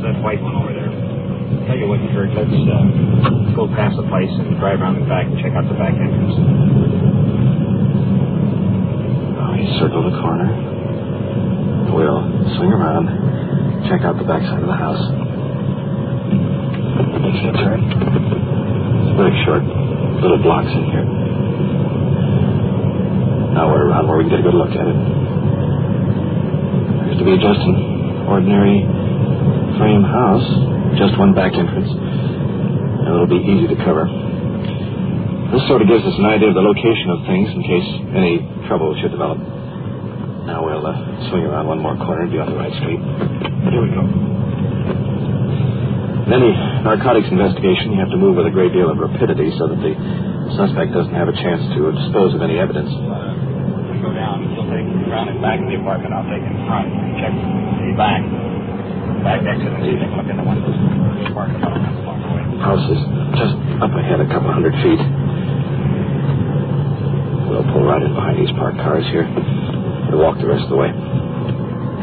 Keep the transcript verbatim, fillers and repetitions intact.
that white one over there. Tell you what, Kurt, let's, uh, let's go past the place and drive around the back and check out the back entrance. Oh, you circle the corner. We'll swing around, check out the back side of the house. Makes a turn. It's very short. Little blocks in here. Now we're around where we can get a good look at it. Appears to be just an ordinary frame house. Just one back entrance. And it'll be easy to cover. This sort of gives us an idea of the location of things in case any trouble should develop. Now we'll uh, swing around one more corner and be on the right street. Here we go. In any narcotics investigation, you have to move with a great deal of rapidity so that the suspect doesn't have a chance to dispose of any evidence. Uh, we go down, you'll take him around and back of the apartment. I'll take him in front and check the back. Back exit and see if they can look in the windows. Park about a block away. House is just up ahead a couple hundred feet. We'll pull right in behind these parked cars here. We'll walk the rest of the way.